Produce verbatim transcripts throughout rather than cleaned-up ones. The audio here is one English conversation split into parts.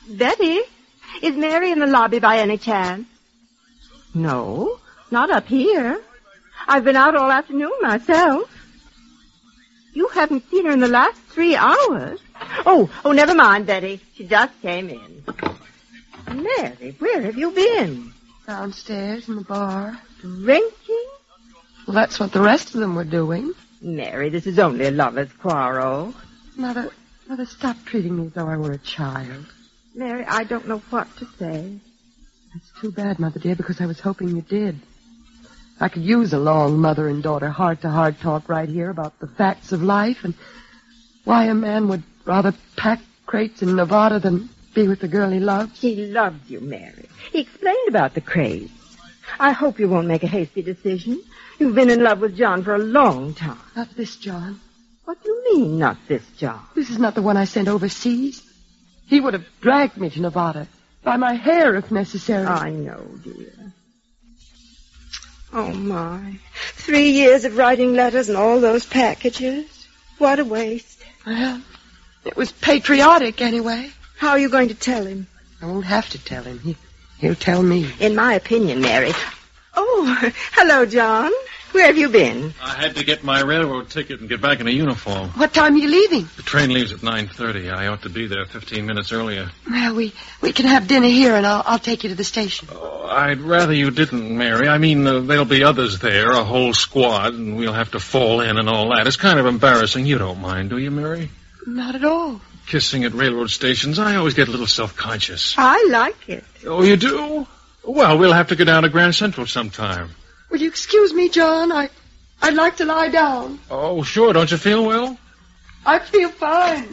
Betty, is Mary in the lobby by any chance? No, not up here. I've been out all afternoon myself. You haven't seen her in the last three hours. Oh, oh, never mind, Betty. She just came in. Mary, where have you been? Downstairs in the bar. Drinking? Well, that's what the rest of them were doing. Mary, this is only a lover's quarrel. Mother, Mother, stop treating me as though I were a child. Mary, I don't know what to say. That's too bad, Mother dear, because I was hoping you did. I could use a long mother and daughter heart-to-heart talk right here about the facts of life and why a man would rather pack crates in Nevada than be with the girl he loves. He loves you, Mary. He explained about the crates. I hope you won't make a hasty decision. You've been in love with John for a long time. Not this John. What do you mean, not this John? This is not the one I sent overseas. He would have dragged me to Nevada, by my hair if necessary. I know, dear. Oh, my. Three years of writing letters and all those packages. What a waste. Well, it was patriotic anyway. How are you going to tell him? I won't have to tell him. He, he'll tell me. In my opinion, Mary. Oh, hello, John. Where have you been? I had to get my railroad ticket and get back in a uniform. What time are you leaving? The train leaves at nine thirty. I ought to be there fifteen minutes earlier. Well, we, we can have dinner here, and I'll, I'll take you to the station. Oh, I'd rather you didn't, Mary. I mean, uh, there'll be others there, a whole squad, and we'll have to fall in and all that. It's kind of embarrassing. You don't mind, do you, Mary? Not at all. Kissing at railroad stations, I always get a little self-conscious. I like it. Oh, you do? Well, we'll have to go down to Grand Central sometime. Will you excuse me, John? I... I'd like to lie down. Oh, sure. Don't you feel well? I feel fine.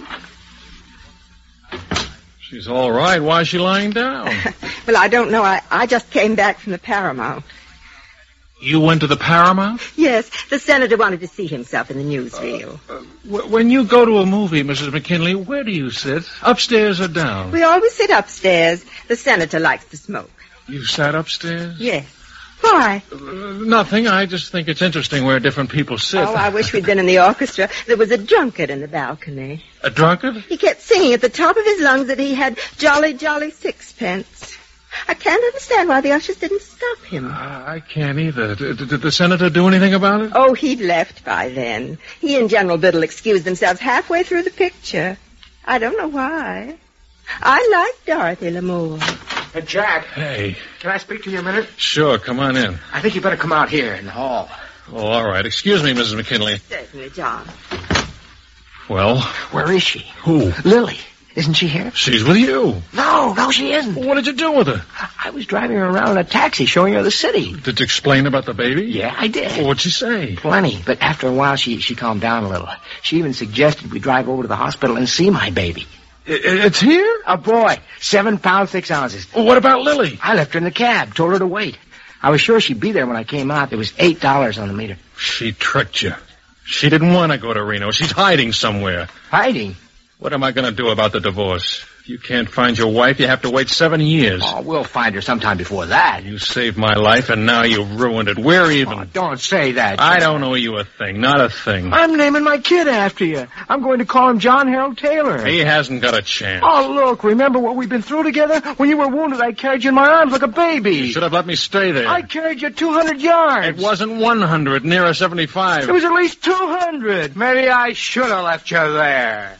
She's all right. Why is she lying down? Well, I don't know. I, I just came back from the Paramount. You went to the Paramount? Yes. The senator wanted to see himself in the newsreel. Uh, uh, w- when you go to a movie, Missus McKinley, where do you sit? Upstairs or down? We always sit upstairs. The senator likes to smoke. You sat upstairs? Yes. Why? Uh, nothing. I just think it's interesting where different people sit. Oh, I wish we'd been in the orchestra. There was a drunkard in the balcony. A drunkard? He kept singing at the top of his lungs that he had jolly, jolly sixpence. I can't understand why the ushers didn't stop him. Uh, I can't either. D- d- did the senator do anything about it? Oh, he'd left by then. He and General Biddle excused themselves halfway through the picture. I don't know why. I like Dorothy Lamour. Hey, Jack. Hey. Can I speak to you a minute? Sure, come on in. I think you better come out here in the hall. Oh, all right. Excuse me, Missus McKinley. Certainly, John. Well? Where is she? Who? Lily. Isn't she here? She's with you. No, no, she isn't. Well, what did you do with her? I was driving her around in a taxi showing her the city. Did you explain about the baby? Yeah, I did. Well, what'd she say? Plenty, but after a while she, she calmed down a little. She even suggested we drive over to the hospital and see my baby. It's here? A boy, seven pounds, six ounces. Well, what about Lily? I left her in the cab, told her to wait. I was sure she'd be there when I came out. There was eight dollars on the meter. She tricked you. She didn't want to go to Reno. She's hiding somewhere. Hiding? What am I going to do about the divorce? If you can't find your wife, you have to wait seven years. Oh, we'll find her sometime before that. You saved my life, and now you've ruined it. We're even. Oh, don't say that. I don't owe you a thing. Not a thing. I'm naming my kid after you. I'm going to call him John Harold Taylor. He hasn't got a chance. Oh, look, remember what we've been through together? When you were wounded, I carried you in my arms like a baby. You should have let me stay there. I carried you two hundred yards. It wasn't one hundred, nearer seventy-five. It was at least two hundred. Maybe I should have left you there.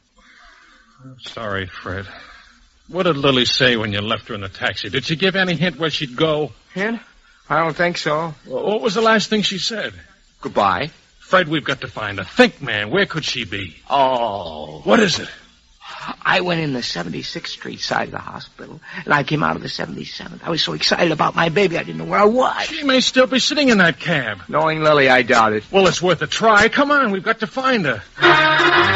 I'm sorry, Fred. What did Lily say when you left her in the taxi? Did she give any hint where she'd go? Hint? I don't think so. Well, what was the last thing she said? Goodbye. Fred, we've got to find her. Think, man. Where could she be? Oh. What is it? I went in the seventy-sixth Street side of the hospital, and I came out of the seventy-seventh. I was so excited about my baby, I didn't know where I was. She may still be sitting in that cab. Knowing Lily, I doubt it. Well, it's worth a try. Come on, we've got to find her.